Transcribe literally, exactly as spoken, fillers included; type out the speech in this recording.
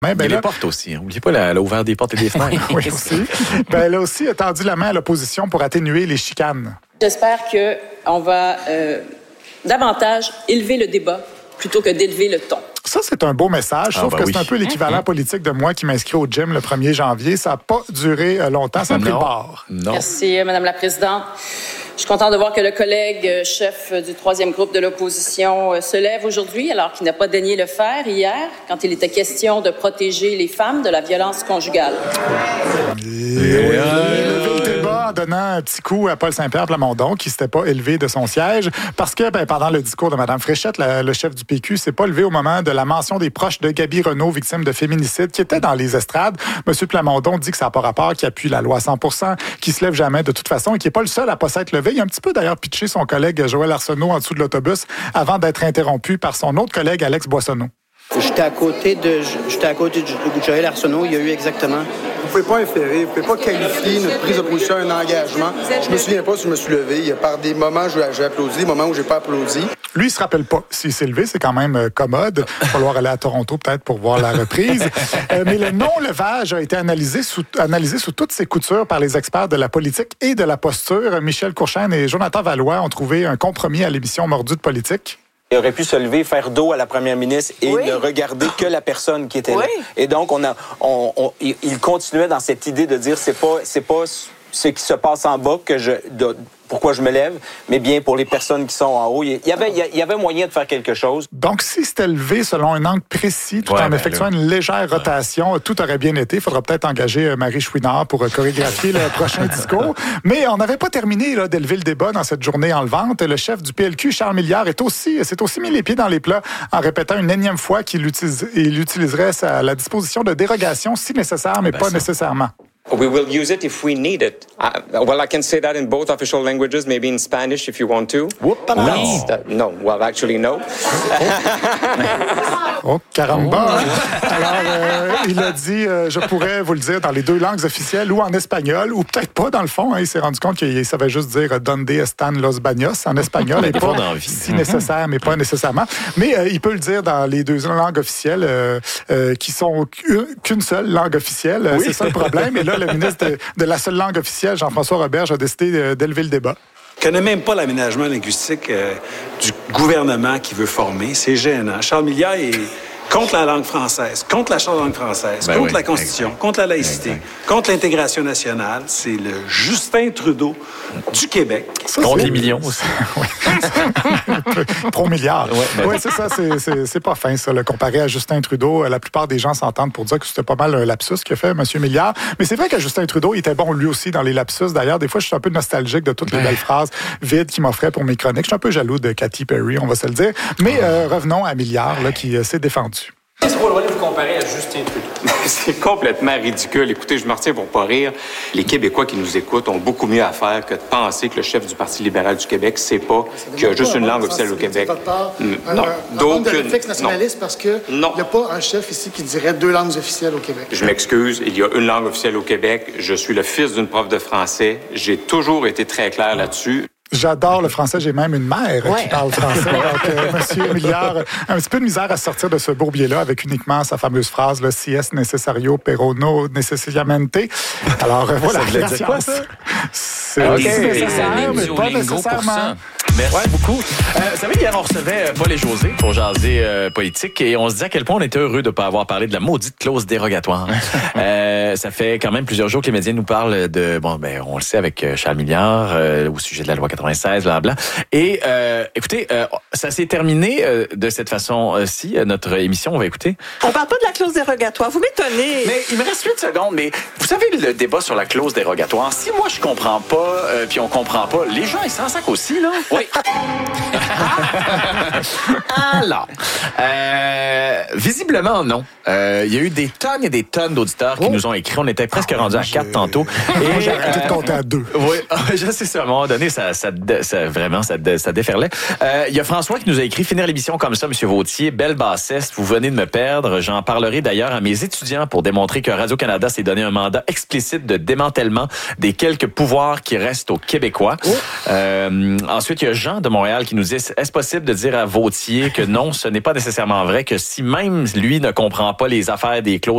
Ben, ben Il y a là, les portes aussi. N'oubliez pas, elle a ouvert des portes et des fenêtres. oui, aussi. Ben, elle a aussi tendu la main à l'opposition pour atténuer les chicanes. J'espère qu'on va euh, davantage élever le débat plutôt que d'élever le ton. Ça, c'est un beau message. Je trouve Ah, ben que oui. c'est un peu l'équivalent politique de moi qui m'inscris au gym le premier janvier. Ça n'a pas duré longtemps, ça a pris le Non. bord. Non. Merci, Madame la Présidente. Je suis contente de voir que le collègue euh, chef du troisième groupe de l'opposition euh, se lève aujourd'hui, alors qu'il n'a pas daigné le faire hier, quand il était question de protéger les femmes de la violence conjugale. Et oui, il a élevé le débat en donnant un petit coup à Paul Saint-Pierre Plamondon, qui ne s'était pas élevé de son siège, parce que ben, pendant le discours de Mme Fréchette, la, le chef du P Q s'est pas levé au moment de la mention des proches de Gaby Renaud, victime de féminicide, qui était dans les estrades. M. Plamondon dit que ça n'a pas rapport, qu'il appuie la loi à cent pour cent, qu'il se lève jamais de toute façon et qu'il n'est pas le seul à pas s'être levé. Il a un petit peu d'ailleurs pitché son collègue Joël Arsenault en dessous de l'autobus avant d'être interrompu par son autre collègue Alex Boissonneau. J'étais à côté de j'étais à côté de Joël Arsenault. Il y a eu exactement. Vous pouvez pas inférer, vous pouvez pas qualifier notre prise de position à un engagement. Je me souviens pas si je me suis levé. Il y a par des moments où j'ai applaudi, des moments où j'ai pas applaudi. Lui, il se rappelle pas s'il s'est levé, c'est quand même euh, commode. Il va falloir aller à Toronto peut-être pour voir la reprise. Euh, mais le non-levage a été analysé sous, analysé sous toutes ses coutures par les experts de la politique et de la posture. Michel Courchaine et Jonathan Vallois ont trouvé un compromis à l'émission Mordu de politique. Il aurait pu se lever, faire dos à la première ministre et Oui. ne regarder que la personne qui était là. Oui. Et donc, on a, on, on, il il continuait dans cette idée de dire c'est pas, c'est pas ce qui se passe en bas que je, de, pourquoi je me lève, mais bien pour les personnes qui sont en haut. Il y avait, il y avait moyen de faire quelque chose. Donc, si c'était levé selon un angle précis, tout Ouais, en ben effectuant là. une légère rotation, tout aurait bien été. Il faudra peut-être engager euh, Marie Chouinard pour euh, chorégraphier le prochain discours. Mais on n'avait pas terminé là, d'élever le débat dans cette journée enlevante. Le chef du P L Q, Charles Milliard, est aussi, s'est aussi mis les pieds dans les plats en répétant une énième fois qu'il utilise, il utiliserait sa, la disposition de dérogation si nécessaire, mais ben pas ça. nécessairement. We will use it if we need it. Uh, well, I can say that in both official languages, maybe in Spanish if you want to. That's that- no, well, actually, no. Oh, caramba! Alors, euh, il a dit, euh, je pourrais vous le dire dans les deux langues officielles ou en espagnol, ou peut-être pas dans le fond. Hein, il s'est rendu compte qu'il savait juste dire « Donde están los baños » en espagnol, Mais et pas pas dans la vie. si nécessaire, mais pas nécessairement. Mais euh, il peut le dire dans les deux langues officielles, euh, euh, qui sont qu'une seule langue officielle. Euh, C'est ça le problème. Et là, le ministre de, de la seule langue officielle, Jean-François Roberge, a décidé euh, d'élever le débat. Je connais même pas l'aménagement linguistique euh, du gouvernement qui veut former. C'est gênant. Charles Milliard est contre la langue française, contre la Charte de la langue française, Ben contre oui, la Constitution, exact. contre la laïcité, Exact. contre l'intégration nationale. C'est le Justin Trudeau du Québec. Ça, Contre c'est- les millions aussi. Pro-milliard. Ouais, ben- Oui, c'est ça. C'est, c'est, c'est pas fin, ça, le comparé à Justin Trudeau. La plupart des gens s'entendent pour dire que c'était pas mal un lapsus qu'a fait M. Milliard. Mais c'est vrai que Justin Trudeau, il était bon lui aussi dans les lapsus. D'ailleurs, des fois, je suis un peu nostalgique de toutes les belles phrases vides qu'il m'offrait pour mes chroniques. Je suis un peu jaloux de Katy Perry, on va se le dire. Mais euh, revenons à Milliard, là, qui euh, s'est défendu. C'est pas le droit de vous comparer à Justin Trudeau. C'est complètement ridicule. Écoutez, je me retiens pour pas rire. Les Québécois qui nous écoutent ont beaucoup mieux à faire que de penser que le chef du Parti libéral du Québec sait pas qu'il y a juste une langue officielle au Québec. Mm, Non, d'aucune. Non. Parce qu'il Non. n'y a pas un chef ici qui dirait deux langues officielles au Québec. Je m'excuse, il y a une langue officielle au Québec. Je suis le fils d'une prof de français. J'ai toujours été très clair là-dessus. J'adore le français. J'ai même une mère Ouais. qui parle français. Donc, euh, Monsieur Milliard a un petit peu de misère à sortir de ce bourbier-là avec uniquement sa fameuse phrase, le si es necessario, pero no necesariamente. Alors, euh, voilà. Ça voulait dire quoi, ça? C'est Ok. aussi Des nécessaire, années mais de pas Duolingo pour nécessairement. ça. Merci beaucoup. Euh, vous savez, hier, on recevait euh, Paul et José pour jaser euh, politique et on se disait à quel point on était heureux de ne pas avoir parlé de la maudite clause dérogatoire. euh, ça fait quand même plusieurs jours que les médias nous parlent de, bon, ben, on le sait avec euh, Charles Milliard, euh, au sujet de la loi quatre-vingt-seize, blablabla. Et euh, écoutez, euh, ça s'est terminé euh, de cette façon-ci, euh, notre émission, on va écouter. On parle pas de la clause dérogatoire. Vous m'étonnez. Mais il me reste huit secondes, mais vous savez le débat sur la clause dérogatoire, si moi je comprends pas, euh, puis on comprend pas, les gens ils s'en sacent aussi, là. Oui. Alors, euh, visiblement non. Euh, Il y a eu des tonnes et des tonnes d'auditeurs qui Oh. nous ont écrit. On était presque rendus à quatre tantôt. Moi, j'ai arrêté euh, de compter à deux. Oui, je sais ça. À un moment donné, ça, ça, ça vraiment, ça, ça déferlait. Euh, Il y a François qui nous a écrit « Finir l'émission comme ça, Monsieur Vautier, belle bassesse, vous venez de me perdre. J'en parlerai d'ailleurs à mes étudiants pour démontrer que Radio-Canada s'est donné un mandat explicite de démantèlement des quelques pouvoirs qui restent aux Québécois. Oh. Euh, ensuite, il y a Jean de Montréal qui nous dit « Est-ce possible de dire à Vautier que non, ce n'est pas nécessairement vrai, que si même lui ne comprend pas les affaires des clauses